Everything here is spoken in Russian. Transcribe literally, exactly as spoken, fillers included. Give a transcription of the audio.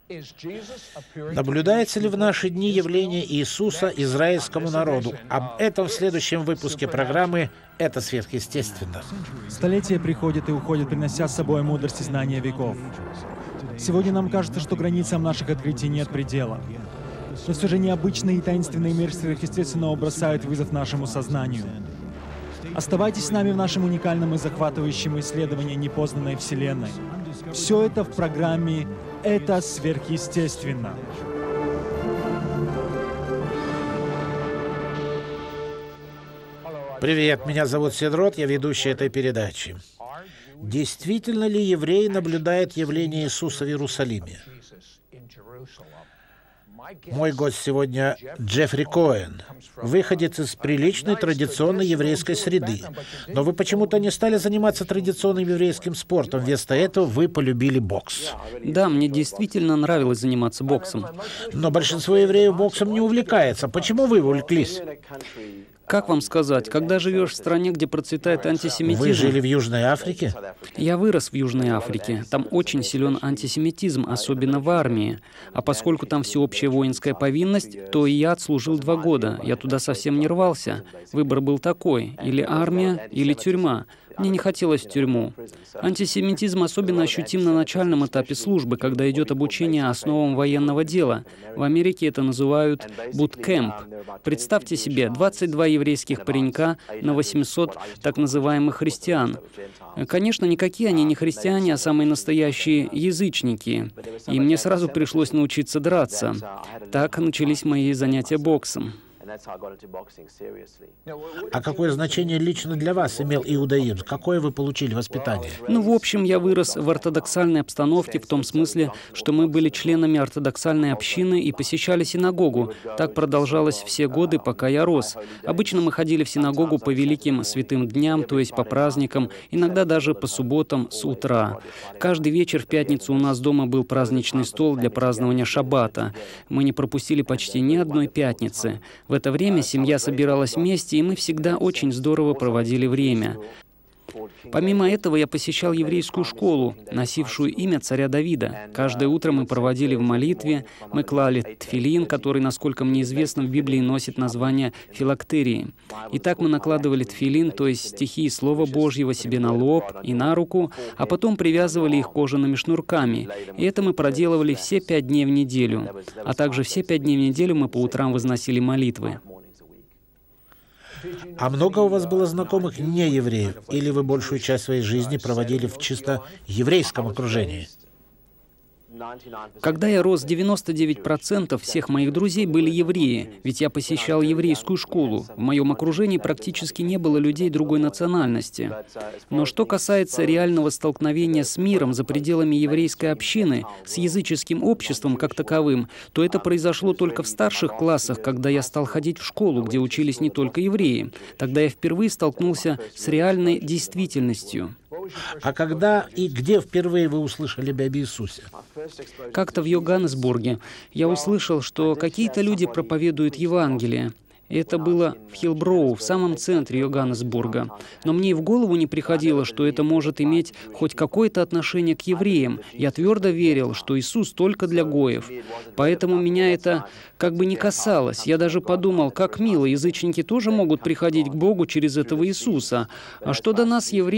Наблюдается ли в наши дни явление Иисуса израильскому народу? Об этом в следующем выпуске программы «Это сверхъестественно». Столетия приходят и уходят, принося с собой мудрость и знания веков. Сегодня нам кажется, что границам наших открытий нет предела. Но все же необычный и таинственный мир сверхъестественного бросает вызов нашему сознанию. Оставайтесь с нами в нашем уникальном и захватывающем исследовании непознанной Вселенной. Все это в программе «Это сверхъестественно». Привет, меня зовут Седрот, я ведущий этой передачи. Действительно ли евреи наблюдают явление Иисуса в Иерусалиме? Мой гость сегодня Джеффри Коэн, выходец из приличной традиционной еврейской среды. Но вы почему-то не стали заниматься традиционным еврейским спортом. Вместо этого вы полюбили бокс. Да, мне действительно нравилось заниматься боксом. Но большинство евреев боксом не увлекается. Почему вы увлеклись? Как вам сказать, когда живешь в стране, где процветает антисемитизм... Вы жили в Южной Африке? Я вырос в Южной Африке. Там очень силен антисемитизм, особенно в армии. А поскольку там всеобщая воинская повинность, то и я отслужил два года. Я туда совсем не рвался. Выбор был такой: или армия, или тюрьма. Мне не хотелось в тюрьму. Антисемитизм особенно ощутим на начальном этапе службы, когда идет обучение основам военного дела. В Америке это называют буткэмп. Представьте себе, двадцать два еврейских паренька на восемьсот так называемых христиан. Конечно, никакие они не христиане, а самые настоящие язычники. И мне сразу пришлось научиться драться. Так начались мои занятия боксом. А какое значение лично для вас имел иудаизм? Какое вы получили воспитание? Ну, в общем, я вырос в ортодоксальной обстановке в том смысле, что мы были членами ортодоксальной общины и посещали синагогу. Так продолжалось все годы, пока я рос. Обычно мы ходили в синагогу по великим святым дням, то есть по праздникам, иногда даже по субботам с утра. Каждый вечер в пятницу у нас дома был праздничный стол для празднования шаббата. Мы не пропустили почти ни одной пятницы. В это время семья собиралась вместе, и мы всегда очень здорово проводили время. Помимо этого, я посещал еврейскую школу, носившую имя царя Давида. Каждое утро мы проводили в молитве, мы клали тфилин, который, насколько мне известно, в Библии носит название филактерии. И так мы накладывали тфилин, то есть стихи Слова Божьего, себе на лоб и на руку, а потом привязывали их кожаными шнурками. И это мы проделывали все пять дней в неделю. А также все пять дней в неделю мы по утрам возносили молитвы. А много у вас было знакомых неевреев? Или вы большую часть своей жизни проводили в чисто еврейском окружении? Когда я рос, девяносто девять процентов всех моих друзей были евреи, ведь я посещал еврейскую школу. В моем окружении практически не было людей другой национальности. Но что касается реального столкновения с миром за пределами еврейской общины, с языческим обществом как таковым, то это произошло только в старших классах, когда я стал ходить в школу, где учились не только евреи. Тогда я впервые столкнулся с реальной действительностью. А когда и где впервые вы услышали об Иисусе? Как-то в Йоганнесбурге я услышал, что какие-то люди проповедуют Евангелие. И это было в Хиллброу, в самом центре Йоганнесбурга. Но мне и в голову не приходило, что это может иметь хоть какое-то отношение к евреям. Я твердо верил, что Иисус только для гоев. Поэтому меня это как бы не касалось. Я даже подумал, как мило, язычники тоже могут приходить к Богу через этого Иисуса. А что до нас, евреев,